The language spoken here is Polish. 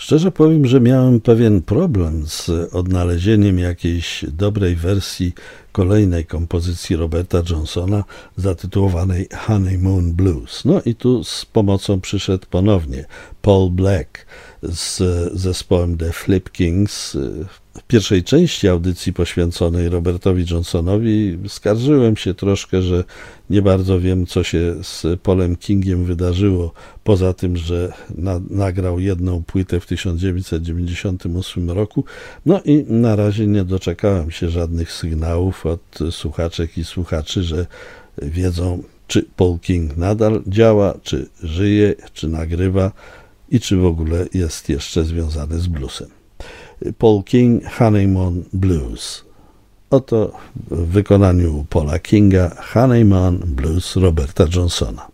Szczerze powiem, że miałem pewien problem z odnalezieniem jakiejś dobrej wersji kolejnej kompozycji Roberta Johnsona zatytułowanej Honeymoon Blues. No i tu z pomocą przyszedł ponownie Paul Black z zespołem The Flip Kings. W pierwszej części audycji poświęconej Robertowi Johnsonowi skarżyłem się troszkę, że nie bardzo wiem, co się z Paulem Kingiem wydarzyło, poza tym, że nagrał jedną płytę w 1998 roku. No i na razie nie doczekałem się żadnych sygnałów od słuchaczek i słuchaczy, że wiedzą, czy Paul King nadal działa, czy żyje, czy nagrywa i czy w ogóle jest jeszcze związany z bluesem. Paul King, Honeymoon Blues. Oto w wykonaniu Paula Kinga Honeymoon Blues Roberta Johnsona.